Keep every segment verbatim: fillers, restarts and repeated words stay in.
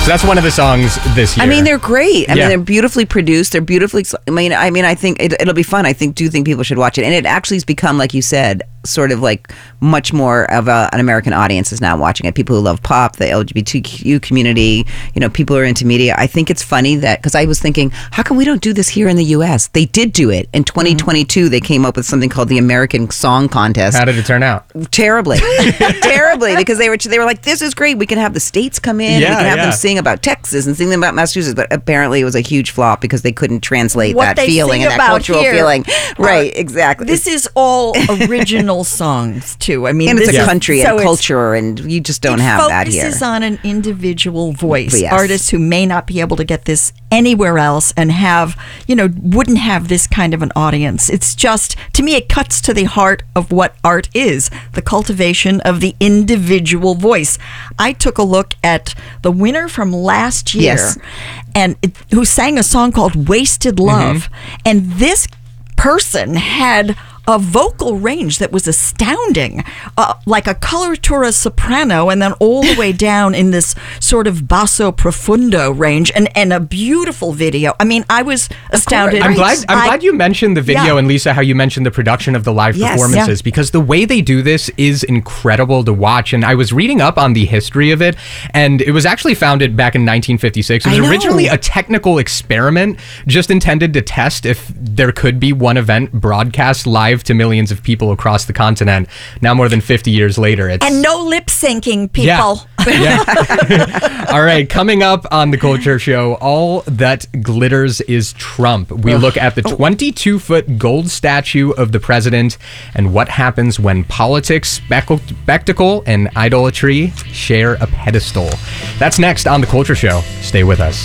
So that's one of the songs this year. I mean, they're great. I Yeah. mean, they're beautifully produced. They're beautifully. I mean, I mean, I think it, it'll be fun. I think do think people should watch it, and it actually has become, like you said, sort of like much more of a, an American audience is now watching it. People who love pop, the L G B T Q community, you know, people who are into media. I think it's funny that because I was thinking, how come we don't do this here in the U S? They did do it in twenty twenty-two. They came up with something called the American Song Contest. How did it turn out? Terribly, terribly, because they were they were like, this is great. We can have the states come in. Yeah, we can have yeah. them sing about Texas and sing them about Massachusetts. But apparently, it was a huge flop because they couldn't translate What that they feeling sing and that about cultural here feeling. are- Right, exactly. This is all original songs, too. I mean, and it's this a is- country so and it's- culture, and you just don't it have that here. focuses on an individual voice. Yes. Artists who may not be able to get this anywhere else and have, you know, wouldn't have this kind of an audience. It's just, to me, it cuts to the heart of what art is, the cultivation of the individual voice. I took a look at the winner from last year, Yes. and it, who sang a song called Wasted Love. And this person had a vocal range that was astounding, uh, like a coloratura soprano, and then all the way down in this sort of basso profundo range, and, and a beautiful video. I mean, I was astounded. I'm glad. I'm I- glad you mentioned the video, Yeah. and Lisa, how you mentioned the production of the live Yes. performances, Yeah. because the way they do this is incredible to watch. And I was reading up on the history of it, and it was actually founded back in nineteen fifty-six. It was I know. originally a technical experiment, just intended to test if there could be one event broadcast live to millions of people across the continent. Now, more than fifty years later, it's And no lip syncing, people. Yeah. yeah. All right. Coming up on the Culture Show, all that glitters is Trump. We look at the twenty-two foot gold statue of the president and what happens when politics, spec- spectacle, and idolatry share a pedestal. That's next on the Culture Show. Stay with us.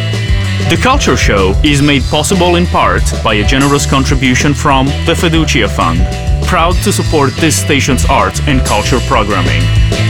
The Culture Show is made possible in part by a generous contribution from the Fiducia Fund, proud to support this station's art and culture programming.